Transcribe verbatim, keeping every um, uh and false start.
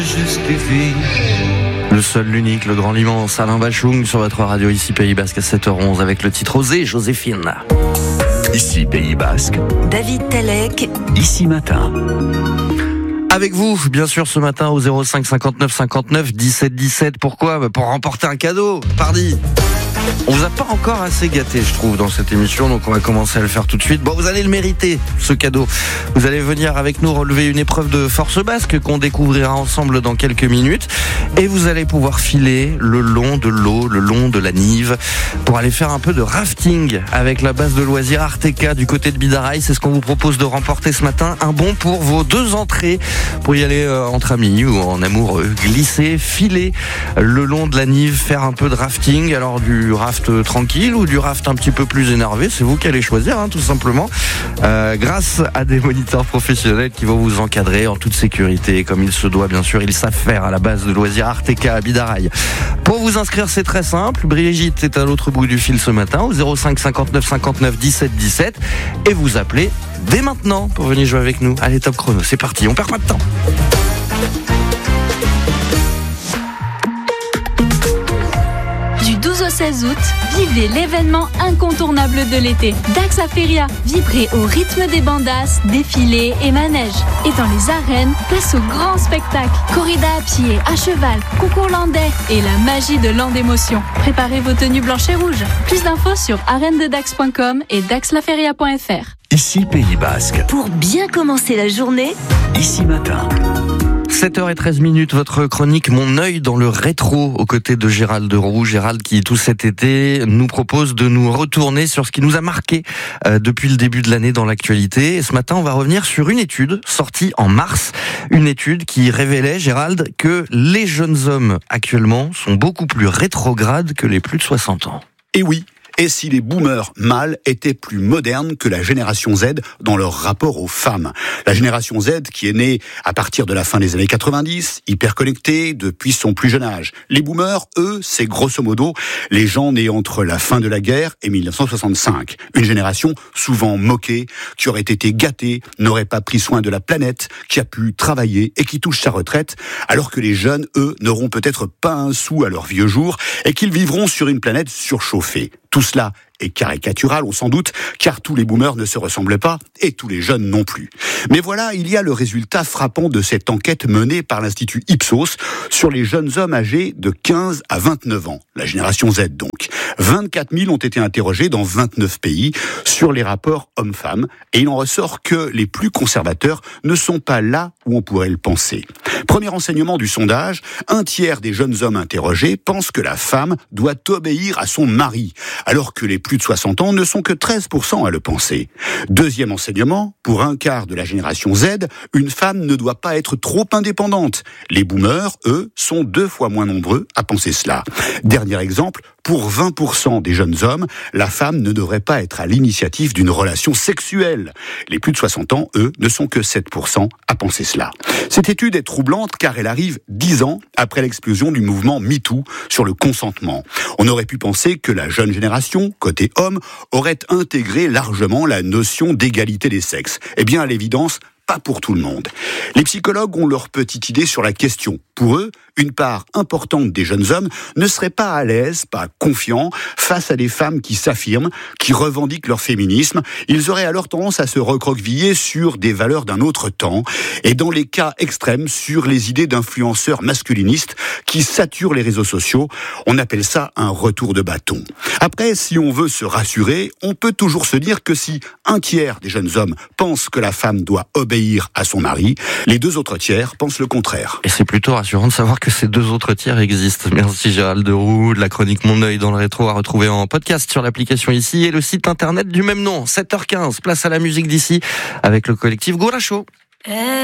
Juste les filles. Le seul, l'unique, le grand, l'immense Alain Bachung sur votre radio ici Pays Basque à sept heures onze avec le titre Osée, Joséphine. Ici Pays Basque, David Talek, ici matin. Avec vous, bien sûr, ce matin au zéro cinq cinquante-neuf cinquante-neuf dix-sept dix-sept. Pourquoi ? Pour remporter un cadeau, pardi. On vous a pas encore assez gâté, je trouve, dans cette émission, donc on va commencer à le faire tout de suite. Bon, vous allez le mériter, ce cadeau. Vous allez venir avec nous relever une épreuve de force basque qu'on découvrira ensemble dans quelques minutes. Et vous allez pouvoir filer le long de l'eau, le long de la Nive, pour aller faire un peu de rafting avec la base de loisirs Arteca du côté de Bidaraï. C'est ce qu'on vous propose de remporter ce matin. Un bon pour vos deux entrées pour y aller euh, entre amis ou en amoureux. Glisser, filer le long de la Nive, faire un peu de rafting. Alors du raft tranquille ou du raft un petit peu plus énervé, c'est vous qui allez choisir, hein, tout simplement. Euh, grâce à des moniteurs professionnels qui vont vous encadrer en toute sécurité, comme il se doit, bien sûr. Ils savent faire à la base de loisirs Arteca à Bidaraï. Pour vous inscrire, c'est très simple. Brigitte est à l'autre bout du fil ce matin au zéro cinq cinquante-neuf cinquante-neuf dix-sept dix-sept et vous appelez dès maintenant pour venir jouer avec nous. Allez, top chrono, c'est parti, on perd pas de temps. Du douze au seize août, vivez l'événement incontournable de l'été. Dax La Feria, vibrez au rythme des bandas, défilés et manèges. Et dans les arènes, place au grand spectacle. Corrida à pied, à cheval, concours landais et la magie de Land Émotion. Préparez vos tenues blanches et rouges. Plus d'infos sur arène de dax point com et dax la feria point f r. Ici Pays Basque, pour bien commencer la journée, ici matin. sept heures treize minutes, votre chronique Mon œil dans le rétro aux côtés de Gérald Roux. Gérald qui tout cet été nous propose de nous retourner sur ce qui nous a marqué euh, depuis le début de l'année dans l'actualité. Et ce matin, on va revenir sur une étude sortie en mars. Une étude qui révélait, Gérald, que les jeunes hommes actuellement sont beaucoup plus rétrogrades que les plus de soixante ans. Et oui. Et si les boomers mâles étaient plus modernes que la génération Z dans leur rapport aux femmes. La génération Z qui est née à partir de la fin des années quatre-vingt-dix, hyper connectée depuis son plus jeune âge. Les boomers, eux, c'est grosso modo les gens nés entre la fin de la guerre et mille neuf cent soixante-cinq. Une génération souvent moquée, qui aurait été gâtée, n'aurait pas pris soin de la planète, qui a pu travailler et qui touche sa retraite, alors que les jeunes, eux, n'auront peut-être pas un sou à leurs vieux jours et qu'ils vivront sur une planète surchauffée. Tout cela est caricatural, on s'en doute, car tous les boomers ne se ressemblent pas, et tous les jeunes non plus. Mais voilà, il y a le résultat frappant de cette enquête menée par l'Institut Ipsos sur les jeunes hommes âgés de quinze à vingt-neuf ans, la génération Z donc. vingt-quatre mille ont été interrogés dans vingt-neuf pays sur les rapports hommes-femmes, et il en ressort que les plus conservateurs ne sont pas là où on pourrait le penser. Premier enseignement du sondage, un tiers des jeunes hommes interrogés pensent que la femme doit obéir à son mari, alors que les plus de soixante ans ne sont que treize pour cent à le penser. Deuxième enseignement, pour un quart de la génération Z, une femme ne doit pas être trop indépendante. Les boomers, eux, sont deux fois moins nombreux à penser cela. Dernier exemple, pour vingt pour cent des jeunes hommes, la femme ne devrait pas être à l'initiative d'une relation sexuelle. Les plus de soixante ans, eux, ne sont que sept pour cent à penser cela. Cette étude est troublante car elle arrive dix ans après l'explosion du mouvement MeToo sur le consentement. On aurait pu penser que la jeune génération, côté homme, aurait intégré largement la notion d'égalité des sexes. Eh bien, à l'évidence, pas pour tout le monde. Les psychologues ont leur petite idée sur la question. Pour eux, une part importante des jeunes hommes ne serait pas à l'aise, pas confiants, face à des femmes qui s'affirment, qui revendiquent leur féminisme. Ils auraient alors tendance à se recroqueviller sur des valeurs d'un autre temps, et dans les cas extrêmes, sur les idées d'influenceurs masculinistes qui saturent les réseaux sociaux. On appelle ça un retour de bâton. Après, si on veut se rassurer, on peut toujours se dire que si un tiers des jeunes hommes pensent que la femme doit obéir à son mari, les deux autres tiers pensent le contraire. Et c'est plutôt rassurant de savoir que ces deux autres tiers existent. Merci Gérald Roux, de la chronique Mon œil dans le rétro à retrouver en podcast sur l'application ici et le site internet du même nom. sept heures quinze, place à la musique d'ici avec le collectif Goracho.